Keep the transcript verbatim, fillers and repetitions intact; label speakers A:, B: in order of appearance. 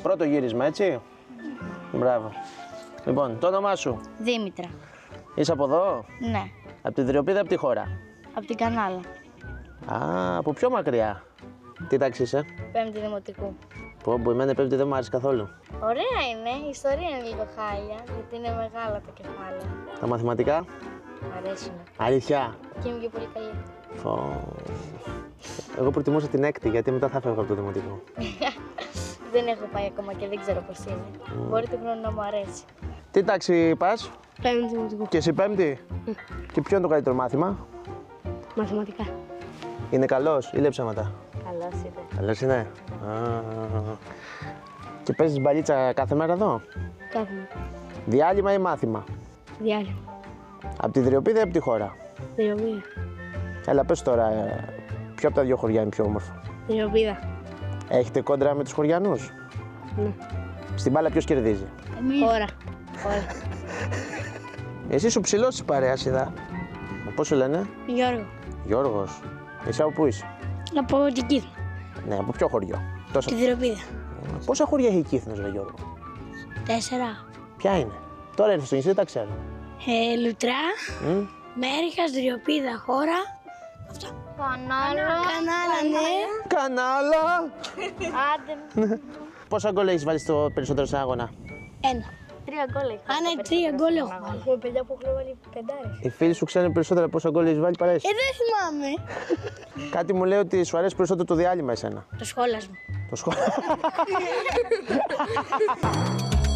A: Πρώτο γύρισμα, έτσι. Μπράβο. Λοιπόν, το όνομά σου.
B: Δήμητρα.
A: Είσαι από εδώ.
B: Ναι.
A: Από τη Δριοπίδα, από τη χώρα.
B: Από την Κανάλα.
A: Α, από πιο μακριά. Τι τάξη είσαι?
B: Πέμπτη δημοτικού.
A: Πω, πω, εμένα η πέμπτη δεν μου άρεσε καθόλου.
B: Ωραία είναι. Η ιστορία είναι λίγο χάλια, γιατί είναι μεγάλα τα κεφάλαια.
A: Τα μαθηματικά.
B: Μ' αρέσουν.
A: Αλήθεια.
B: Και είμαι και πολύ καλή.
A: Φω... Εγώ προτιμούσα την έκτη, γιατί μετά θα φεύγω από το δημοτικό.
B: Δεν έχω πάει ακόμα και δεν ξέρω πώς είναι. Mm. Μπορεί το χρόνο να μου αρέσει.
A: Τι τάξη πας?
B: Πέμπτη δημοτικού.
A: Και εσύ πέμπτη. Mm. Και ποιο είναι το καλύτερο μάθημα?
B: Μαθηματικά.
A: Είναι καλός ή λέει ψέματα?
B: Καλός είναι.
A: Καλός είναι. Α, και παίζεις μπαλίτσα κάθε μέρα εδώ?
B: Κάθε μέρα.
A: Διάλειμμα ή μάθημα?
B: Διάλειμμα.
A: Από τη Δριοπίδα ή από τη χώρα?
B: Δριοπίδα.
A: Έλα πες τώρα, ε, ποιο από τα δύο χωριά είναι πιο όμορφο?
B: Δριοπίδα.
A: Έχετε κόντρα με τους χωριανούς?
B: Ναι.
A: Στην μπάλα ποιος κερδίζει?
B: Εμείς. Χώρα. Χώρα.
A: Εσύ σου ψηλός της παρέας είδα. Πώς σου λένε?
B: Γιώργο.
A: Γιώργος. Εσύ από πού είσαι?
B: Από την Κύθνο.
A: Ναι, από ποιο χωριό? Τόσο...
B: Τη Δριοπίδα.
A: Πόσα χωριά έχει η Κύθνος, ρε Γιώργο?
B: Τέσσερα.
A: Ποια είναι? Τώρα ήρθες στο νησί, δεν τα ξέρω.
B: Ε, Λουτρά,
A: Mm?
B: Μέριχας, Δριοπίδα, χώρα. Αυτό. Κανάλα. Κανάλα, ναι.
A: Κανάλα!
B: Άντε.
A: Πόσα γκολ έχεις βάλει στο περισσότερο σε αγώνα?
B: Ένα. Τρία γκολ έχω. Α, ναι, τρία γκολ έχω βάλει. Έχουμε παιδιά που έχουν βάλει πεντάρες.
A: Οι φίλοι σου ξέρουν περισσότερα πόσα γκολ έχεις βάλει παρά εσύ?
B: Ε, δεν θυμάμαι.
A: Κάτι μου λέει ότι σου αρέσει περισσότερο το διάλειμμα εσένα.
B: Το σχόλασμα.
A: Το σχόλιο.